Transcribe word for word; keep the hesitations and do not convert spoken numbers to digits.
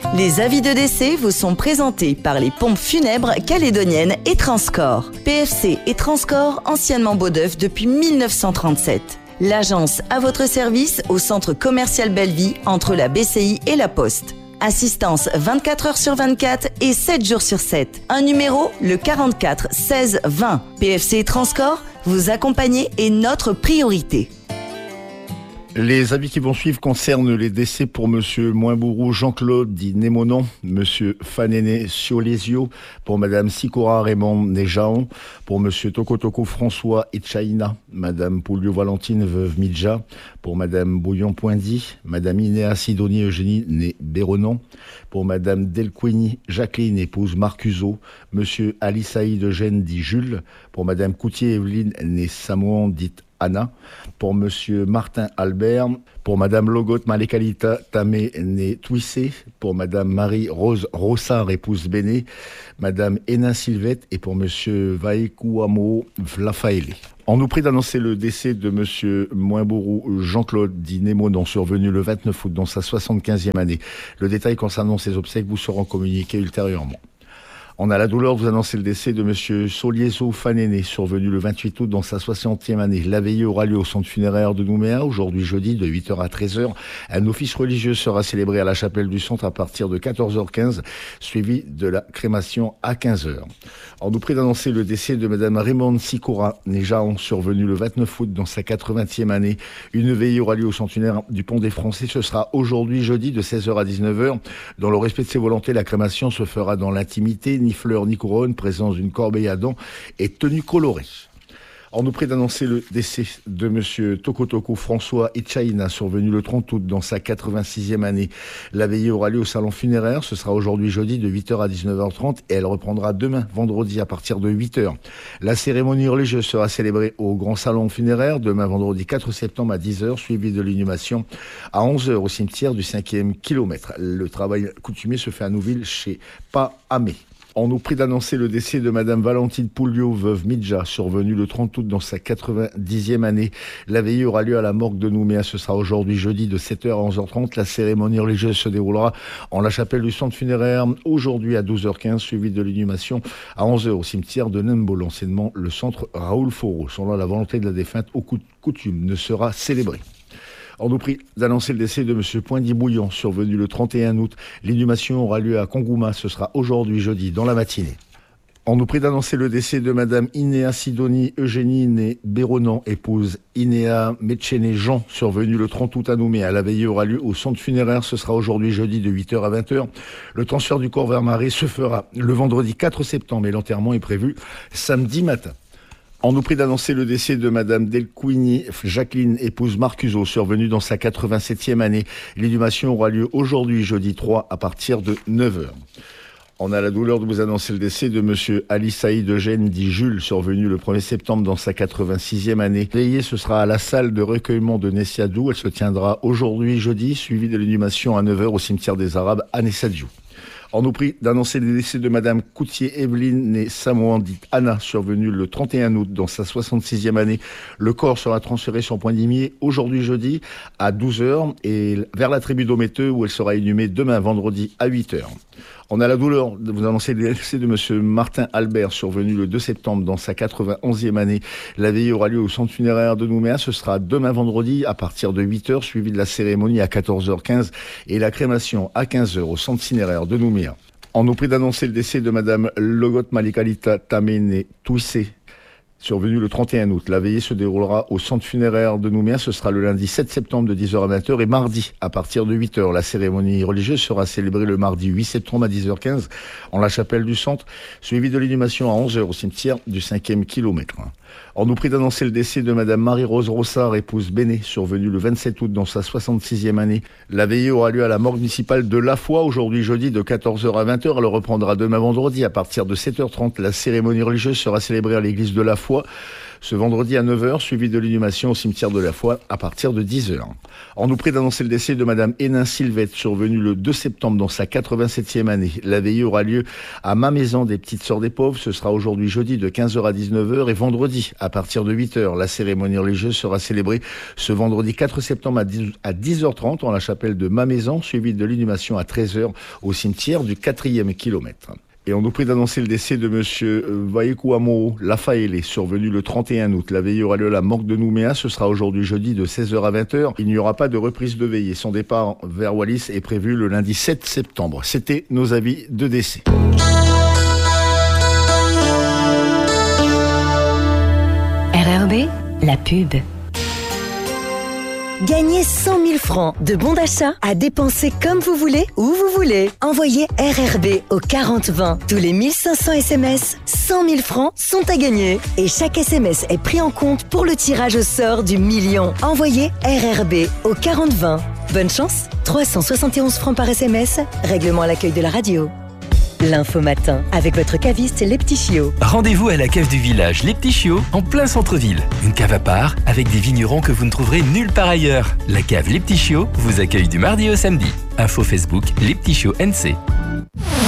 Les avis de décès vous sont présentés par les pompes funèbres calédoniennes et Transcorps. P F C et Transcorps, anciennement Beaudeuf depuis mille neuf cent trente-sept. L'agence à votre service au centre commercial Belleville entre la B C I et la Poste. Assistance vingt-quatre heures sur vingt-quatre et sept jours sur sept. Un numéro, le quarante-quatre seize vingt. P F C et Transcorps, vous accompagner est notre priorité. Les avis qui vont suivre concernent les décès pour Monsieur Moimbourou Jean-Claude dit Némonon, Monsieur Fanéné Siolésio, pour Madame Sikora Raymond Néjaon, pour Monsieur Tokotoko François Etchaïna, Madame Poulio Valentine veuve Midja, pour Madame Bouillon Poindy, Madame Inéa Sidonie Eugénie née Bérenon, pour Madame Delquigny Jacqueline épouse Marcuso, Monsieur Ali Saïd Eugène dit Jules, pour Madame Coutier Evelyne née Samoan dite Anna, pour Monsieur Martin Albert, pour Madame Logot Malekalita Tamé née Touissé, pour Madame Marie-Rose Rossard épouse Béné, Madame Hénin Sylvette et pour Monsieur Vaekouamo Vlafaélé. On nous prie d'annoncer le décès de Monsieur Moimbourou Jean-Claude dit Némonon, survenu le vingt-neuf août dans sa soixante-quinzième année. Le détail concernant ses obsèques vous seront communiqués ultérieurement. On a la douleur de vous annoncer le décès de Monsieur Solieso Fanéné, survenu le vingt-huit août dans sa soixantième année. La veillée aura lieu au centre funéraire de Nouméa, aujourd'hui jeudi, de huit heures à treize heures. Un office religieux sera célébré à la chapelle du centre à partir de quatorze heures quinze, suivi de la crémation à quinze heures. On nous prie d'annoncer le décès de Madame Raymond Sikora Néjaon, survenue le vingt-neuf août dans sa quatre-vingtième année. Une veillée aura lieu au centre funéraire du Pont des Français. Ce sera aujourd'hui jeudi de seize heures à dix-neuf heures. Dans le respect de ses volontés, la crémation se fera dans l'intimité. Ni fleurs ni couronne, présence d'une corbeille à dents et tenue colorée. On nous prie d'annoncer le décès de Monsieur Tokotoko François Etchaïna, survenu le trente août dans sa quatre-vingt-sixième année. La veillée aura lieu au salon funéraire. Ce sera aujourd'hui jeudi de huit heures à dix-neuf heures trente et elle reprendra demain vendredi à partir de huit heures. La cérémonie religieuse sera célébrée au grand salon funéraire demain vendredi quatre septembre à dix heures, suivi de l'inhumation à onze heures au cimetière du cinquième kilomètre. Le travail coutumier se fait à Nouville chez Pa-Amé. On nous prie d'annoncer le décès de Madame Valentine Poulio, veuve Midja, survenue le trente août dans sa quatre-vingt-dixième année. La veillée aura lieu à la morgue de Nouméa. Ce sera aujourd'hui jeudi de sept heures à onze heures trente. La cérémonie religieuse se déroulera en la chapelle du centre funéraire aujourd'hui à douze heures quinze, suivi de l'inhumation à onze heures au cimetière de Nembo. L'enseignement, le centre Raoul Faureau, selon la volonté de la défunte, au coutume, ne sera célébré. On nous prie d'annoncer le décès de Monsieur Poindy Bouillon, survenu le trente et un août. L'inhumation aura lieu à Congouma. Ce sera aujourd'hui jeudi dans la matinée. On nous prie d'annoncer le décès de Madame Inéa Sidonie Eugénie née Bérenon, épouse Inéa Metchéné Jean, survenue le trente août à Nouméa. La veillée aura lieu au centre funéraire. Ce sera aujourd'hui jeudi de huit heures à vingt heures. Le transfert du corps vers Marais se fera le vendredi quatre septembre et l'enterrement est prévu samedi matin. On nous prie d'annoncer le décès de Madame Delquigny Jacqueline, épouse Marcuso, survenue dans sa quatre-vingt-septième année. L'inhumation aura lieu aujourd'hui, jeudi trois, à partir de neuf heures. On a la douleur de vous annoncer le décès de Monsieur Ali Saïd Eugène dit Jules, survenu le premier septembre dans sa quatre-vingt-sixième année. Veillée, ce sera à la salle de recueillement de Nessiadou. Elle se tiendra aujourd'hui, jeudi, suivi de l'inhumation à neuf heures au cimetière des Arabes à Nessiadou. On nous prie d'annoncer le décès de Madame Coutier Evelyne, née Samoan, dite Anna, survenue le trente et un août dans sa soixante-sixième année. Le corps sera transféré sur Point-Dimier aujourd'hui jeudi à douze heures et vers la tribu d'Ométeux où elle sera inhumée demain vendredi à huit heures. On a la douleur de vous annoncer le décès de Monsieur Martin Albert, survenu le deux septembre dans sa quatre-vingt-onzième année. La veillée aura lieu au centre funéraire de Nouméa. Ce sera demain vendredi à partir de huit heures, suivi de la cérémonie à quatorze heures quinze et la crémation à quinze heures au centre funéraire de Nouméa. On nous prie d'annoncer le décès de Madame Logot Malekalita Tamé Touissé, survenu le trente et un août. La veillée se déroulera au centre funéraire de Nouméa. Ce sera le lundi sept septembre de dix heures à vingt heures et mardi à partir de huit heures. La cérémonie religieuse sera célébrée le mardi huit septembre à dix heures quinze en la chapelle du centre, suivie de l'inhumation à onze heures au cimetière du cinquième kilomètre. On nous prie d'annoncer le décès de Madame Marie-Rose Rossard, épouse Béné, survenue le vingt-sept août dans sa soixante-sixième année. La veillée aura lieu à la morgue municipale de La Foix, aujourd'hui jeudi de quatorze heures à vingt heures. Elle reprendra demain vendredi à partir de sept heures trente. La cérémonie religieuse sera célébrée à l'église de La Foix Foi ce vendredi à neuf heures, suivi de l'inhumation au cimetière de la Foi à partir de dix heures. On nous prie d'annoncer le décès de Madame Hénin Sylvette, survenue le deux septembre dans sa quatre-vingt-septième année. La veillée aura lieu à Ma Maison des Petites Sœurs des Pauvres. Ce sera aujourd'hui jeudi de quinze heures à dix-neuf heures et vendredi à partir de huit heures. La cérémonie religieuse sera célébrée ce vendredi quatre septembre à dix heures trente en la chapelle de Ma Maison, suivi de l'inhumation à treize heures au cimetière du quatrième kilomètre. Et on nous prie d'annoncer le décès de monsieur Vaïkouamo Lafaélé, survenu le trente et un août. La veillée aura lieu à la morgue de Nouméa. Ce sera aujourd'hui jeudi de seize heures à vingt heures. Il n'y aura pas de reprise de veillée. Son départ vers Wallis est prévu le lundi sept septembre. C'était nos avis de décès. R R B, la pub. Gagnez cent mille francs de bons d'achat à dépenser comme vous voulez, où vous voulez. Envoyez R R B au quarante vingt. Tous les mille cinq cents S M S, cent mille francs sont à gagner. Et chaque S M S est pris en compte pour le tirage au sort du million. Envoyez R R B au quarante vingt. Bonne chance, trois cent soixante et onze francs par S M S. Règlement à l'accueil de la radio. L'info matin avec votre caviste Les Petits Chiots. Rendez-vous à la cave du village Les Petits Chiots en plein centre-ville. Une cave à part avec des vignerons que vous ne trouverez nulle part ailleurs. La cave Les Petits Chiots vous accueille du mardi au samedi. Info Facebook Les Petits Chiots N C.